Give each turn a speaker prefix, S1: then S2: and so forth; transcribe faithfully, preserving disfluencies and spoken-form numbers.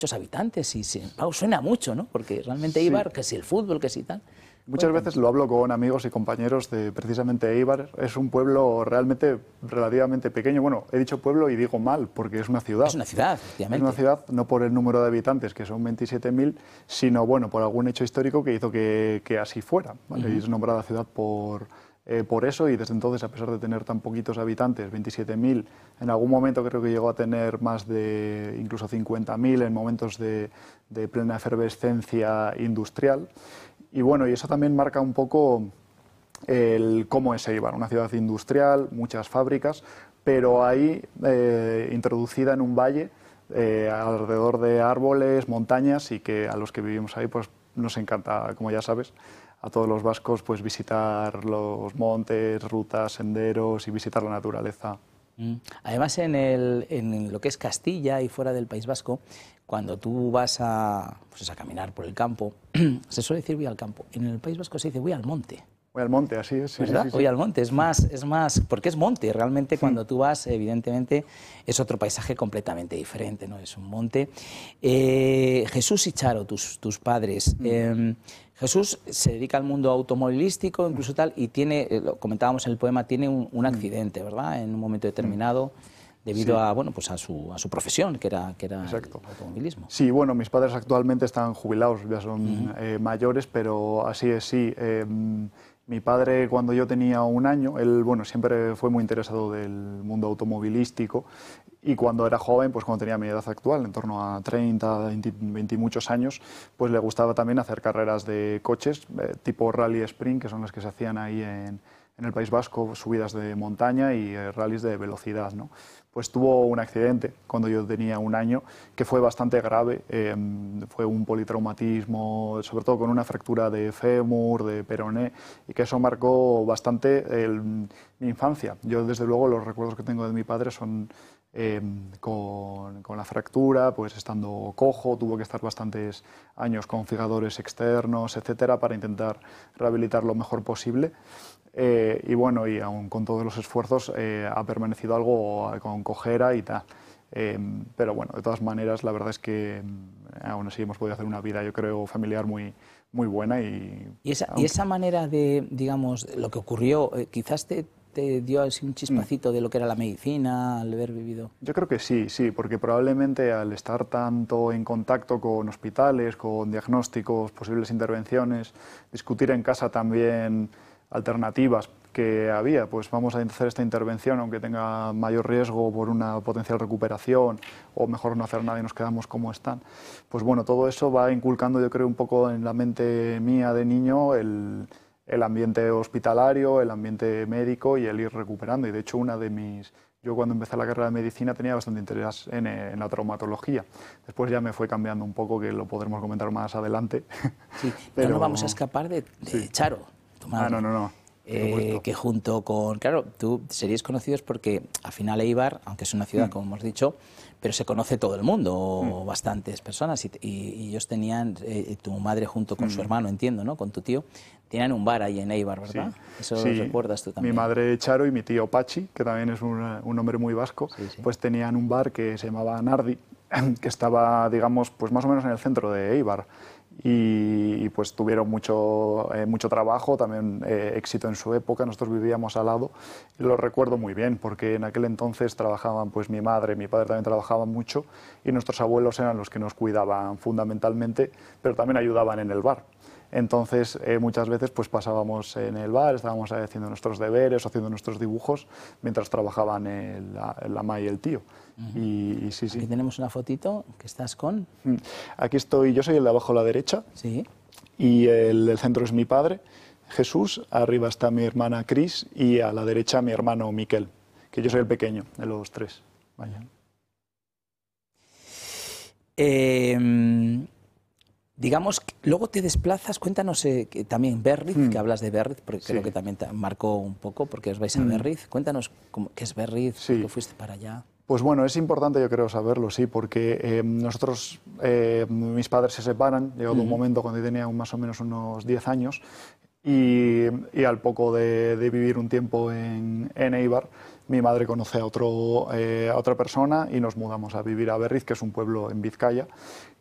S1: muchos habitantes y sin embargo suena mucho, ¿no? Porque realmente
S2: Sí.
S1: Eibar, que si el fútbol, que si tal...
S2: Muchas veces lo hablo con amigos y compañeros de precisamente Eibar. Es un pueblo realmente relativamente pequeño. Bueno, he dicho pueblo y digo mal, porque es una ciudad.
S1: Es una ciudad, efectivamente.
S2: Es una ciudad no por el número de habitantes, que son veintisiete mil, sino bueno, por algún hecho histórico que hizo que, que así fuera, ¿vale? Uh-huh. Y es nombrada ciudad por, eh, por eso, y desde entonces, a pesar de tener tan poquitos habitantes, veintisiete mil, en algún momento creo que llegó a tener más de incluso cincuenta mil en momentos de, de plena efervescencia industrial. Y bueno, y eso también marca un poco el cómo es Eibar, una ciudad industrial, muchas fábricas, pero ahí eh, introducida en un valle eh, alrededor de árboles, montañas, y que a los que vivimos ahí pues nos encanta, como ya sabes, a todos los vascos pues visitar los montes, rutas, senderos y visitar la naturaleza.
S1: Además, en, el, en lo que es Castilla y fuera del País Vasco, cuando tú vas a, pues a caminar por el campo, se suele decir voy al campo. En el País Vasco se dice voy al monte.
S2: Voy al monte, así es. Sí,
S1: ¿verdad?
S2: Sí, sí, sí.
S1: Voy al monte, es más, es más, porque es monte, realmente cuando tú vas, evidentemente, es otro paisaje completamente diferente, ¿no? Es un monte. Eh, Jesús y Charo, tus, tus padres, eh, Jesús se dedica al mundo automovilístico, incluso tal, y tiene, lo comentábamos en el poema, tiene un, un accidente, ¿verdad? En un momento determinado, debido sí. a, bueno, pues a su, a su profesión, que era, que era el automovilismo.
S2: Sí, bueno, mis padres actualmente están jubilados, ya son uh-huh. eh, mayores, pero así es, sí. Eh, mi padre, cuando yo tenía un año, él, bueno, siempre fue muy interesado del mundo automovilístico, y cuando era joven, pues cuando tenía mi edad actual, en torno a treinta, veinte, veinte y muchos años, pues le gustaba también hacer carreras de coches, eh, tipo rally sprint, que son las que se hacían ahí en, en el País Vasco, subidas de montaña y eh, rallies de velocidad, ¿no? Pues tuvo un accidente cuando yo tenía un año que fue bastante grave, eh, fue un politraumatismo, sobre todo con una fractura de fémur, de peroné, y que eso marcó bastante el, mi infancia. Yo, desde luego, los recuerdos que tengo de mi padre son eh, con, con la fractura, pues estando cojo, tuvo que estar bastantes años con figadores externos, etcétera, para intentar rehabilitar lo mejor posible. Eh, y bueno, y aún con todos los esfuerzos eh, ha permanecido algo con cojera y tal. Eh, pero bueno, de todas maneras, la verdad es que eh, aún así hemos podido hacer una vida, yo creo, familiar muy, muy buena. Y,
S1: y, esa,
S2: aunque...
S1: y esa manera de, digamos, lo que ocurrió, eh, quizás te, te dio así un chispacito mm. de lo que era la medicina al haber vivido.
S2: Yo creo que sí, sí, porque probablemente al estar tanto en contacto con hospitales, con diagnósticos, posibles intervenciones, discutir en casa también alternativas que había, pues vamos a hacer esta intervención aunque tenga mayor riesgo por una potencial recuperación, o mejor no hacer nada y nos quedamos como están. Pues bueno, todo eso va inculcando, yo creo, un poco en la mente mía de niño el, el ambiente hospitalario, el ambiente médico y el ir recuperando. Y de hecho, una de mis... Yo cuando empecé la carrera de medicina tenía bastante interés en, en la traumatología. Después ya me fue cambiando un poco, que lo podremos comentar más adelante.
S1: Sí, pero no vamos a escapar de, de sí. Charo.
S2: Ah, no, no, no.
S1: Eh, que junto con, claro, tú seríais conocidos porque al final Eibar, aunque es una ciudad, mm. como hemos dicho, pero se conoce todo el mundo, mm. bastantes personas, y, y, y ellos tenían, eh, tu madre junto con mm. su hermano, entiendo, ¿no?, con tu tío, tenían un bar ahí en Eibar, ¿verdad?
S2: Sí.
S1: Eso
S2: sí.
S1: lo recuerdas tú también.
S2: Mi madre Charo y mi tío Pachi, que también es un, un hombre muy vasco, sí, sí. pues tenían un bar que se llamaba Nardi, que estaba, digamos, pues más o menos en el centro de Eibar. Y, y pues tuvieron mucho, eh, mucho trabajo, también eh, éxito en su época. Nosotros vivíamos al lado y lo recuerdo muy bien, porque en aquel entonces trabajaban, pues mi madre, mi padre también trabajaban mucho, y nuestros abuelos eran los que nos cuidaban fundamentalmente, pero también ayudaban en el bar. Entonces, eh, muchas veces pues pasábamos en el bar, estábamos haciendo nuestros deberes, haciendo nuestros dibujos, mientras trabajaban el, la, la ma y el tío.
S1: Uh-huh.
S2: y, y sí, sí.
S1: Aquí tenemos una fotito que estás con...
S2: Aquí estoy, yo soy el de abajo a la derecha,
S1: sí.
S2: y el del centro es mi padre, Jesús, arriba está mi hermana Cris, y a la derecha mi hermano Miquel, que yo soy el pequeño de los tres. Vaya.
S1: Eh... Digamos, luego te desplazas, cuéntanos eh, que también Berriz, mm. que hablas de Berriz, porque sí. creo que también te marcó un poco, porque os vais a mm. Berriz. Cuéntanos cómo, qué es Berriz, sí. por qué fuiste para allá.
S2: Pues bueno, es importante, yo creo, saberlo, sí, porque eh, nosotros, eh, mis padres se separan, llegado mm. un momento cuando yo tenía más o menos unos diez años, Y, y al poco de, de vivir un tiempo en, en Eibar, mi madre conoce a, otro, eh, a otra persona y nos mudamos a vivir a Berriz, que es un pueblo en Vizcaya.